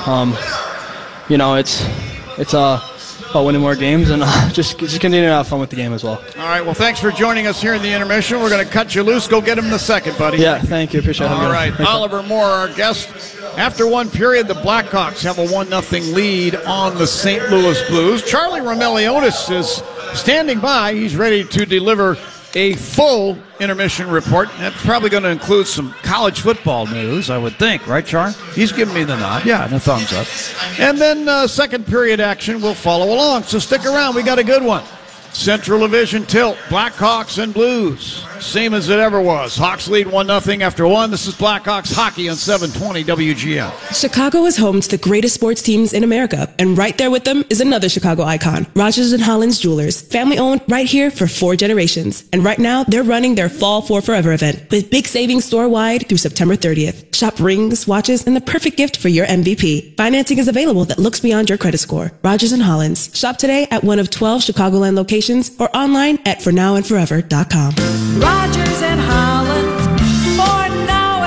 It's about winning more games and just continue to have fun with the game as well. All right, well, thanks for joining us here in the intermission. We're going to cut you loose. Go get him in the second, buddy. Yeah, thank you. Appreciate it. All right, Oliver Moore, our guest. After one period, the Blackhawks have a 1-0 lead on the St. Louis Blues. Charlie Roumeliotis is standing by. He's ready to deliver a full intermission report. That's probably going to include some college football news, I would think. Right, Char? He's giving me the nod. Yeah, and a thumbs up. And then second period action will follow along. So stick around. We got a good one. Central Division tilt, Blackhawks and Blues. Same as it ever was. Hawks lead 1-0 after one. This is Blackhawks hockey on 720 WGN. Chicago is home to the greatest sports teams in America, and right there with them is another Chicago icon, Rogers and Hollins Jewelers. Family owned right here for 4 generations. And right now, they're running their Fall for Forever event with big savings store-wide through September 30th. Shop rings, watches, and the perfect gift for your MVP. Financing is available that looks beyond your credit score. Rogers and Hollins. Shop today at one of 12 Chicagoland locations or online at fornowandforever.com. Rogers and Hollins, for now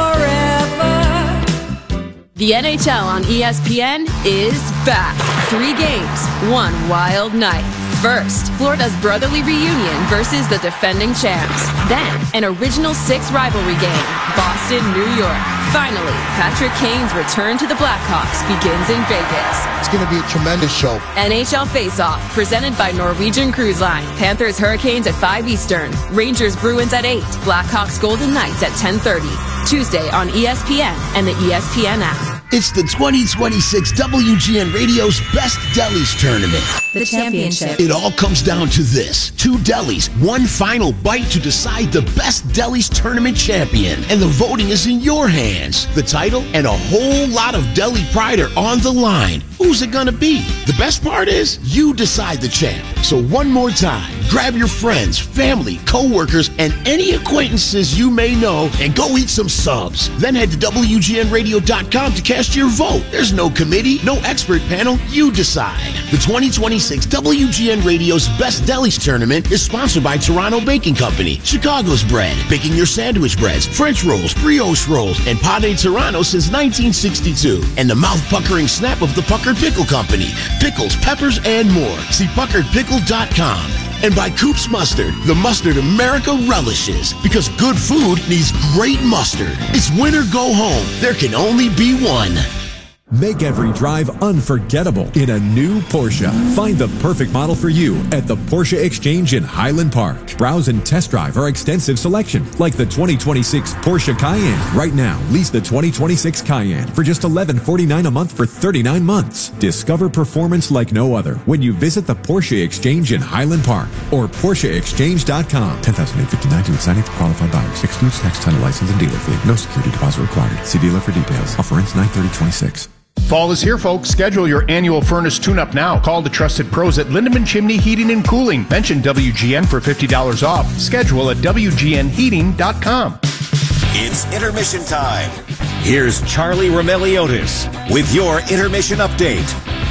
and forever. The NHL on ESPN is back. 3 games, 1 wild night. First, Florida's brotherly reunion versus the defending champs. Then, an original 6 rivalry game, Boston, New York. Finally, Patrick Kane's return to the Blackhawks begins in Vegas. It's going to be a tremendous show. NHL Face-Off, presented by Norwegian Cruise Line. Panthers Hurricanes at 5 Eastern. Rangers Bruins at 8. Blackhawks Golden Knights at 10:30. Tuesday on ESPN and the ESPN app. It's the 2026 WGN Radio's Best Delis Tournament. The championship. It all comes down to this. 2 delis, 1 final bite to decide the Best Delis Tournament champion. And the voting is in your hands. The title and a whole lot of deli pride are on the line. Who's it gonna be? The best part is, you decide the champ. So one more time, grab your friends, family, co-workers, and any acquaintances you may know and go eat some subs. Then head to WGNradio.com to cast your vote. There's no committee, no expert panel. You decide. The 2026 WGN Radio's Best Delis Tournament is sponsored by Toronto Baking Company, Chicago's Bread, baking your sandwich breads, French rolls, brioche rolls, and Pade Toronto since 1962. And the mouth-puckering snap of the Puckered Pickle Company, pickles, peppers, and more. See puckeredpickle.com. And by Coop's Mustard, the mustard America relishes. Because good food needs great mustard. It's win or go home. There can only be one. Make every drive unforgettable in a new Porsche. Find the perfect model for you at the Porsche Exchange in Highland Park. Browse and test drive our extensive selection, like the 2026 Porsche Cayenne. Right now, lease the 2026 Cayenne for just $1149 a month for 39 months. Discover performance like no other when you visit the Porsche Exchange in Highland Park or PorscheExchange.com. $10,859 to signing for qualified buyers. Excludes tax, title, license, and dealer fee. No security deposit required. See dealer for details. Offer ends 9/30/26. Fall is here, folks. Schedule your annual furnace tune-up now. Call the trusted pros at Lindemann Chimney Heating and Cooling. Mention WGN for $50 off. Schedule at WGNheating.com. It's intermission time. Here's Charlie Roumeliotis with your intermission update.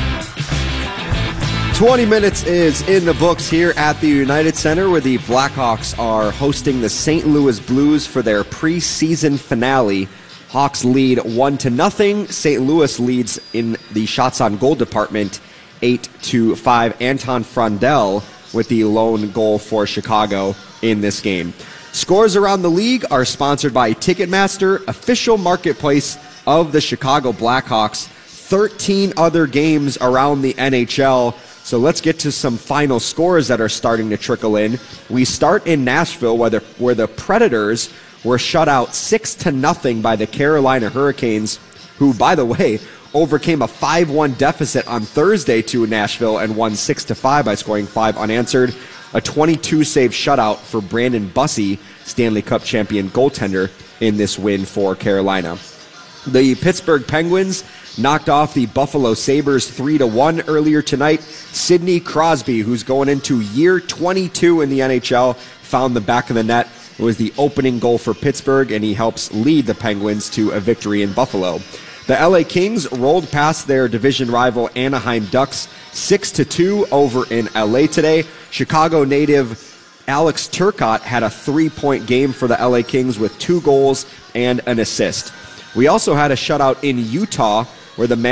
20 minutes is in the books here at the United Center, where the Blackhawks are hosting the St. Louis Blues for their preseason finale. Hawks lead 1-0. St. Louis leads in the shots on goal department 8-5. Anton Frondel with the lone goal for Chicago in this game. Scores around the league are sponsored by Ticketmaster, official marketplace of the Chicago Blackhawks. 13 other games around the NHL. So let's get to some final scores that are starting to trickle in. We start in Nashville, where the Predators were shut out 6-0 by the Carolina Hurricanes, who, by the way, overcame a 5-1 deficit on Thursday to Nashville and won 6-5 by scoring 5 unanswered. A 22-save shutout for Brandon Bussi, Stanley Cup champion goaltender, in this win for Carolina. The Pittsburgh Penguins knocked off the Buffalo Sabres 3-1 earlier tonight. Sidney Crosby, who's going into year 22 in the NHL, found the back of the net. It was the opening goal for Pittsburgh, and he helps lead the Penguins to a victory in Buffalo. The LA Kings rolled past their division rival Anaheim Ducks 6-2 over in LA today. Chicago native Alex Turcotte had a 3-point game for the LA Kings with 2 goals and an assist. We also had a shutout in Utah, where the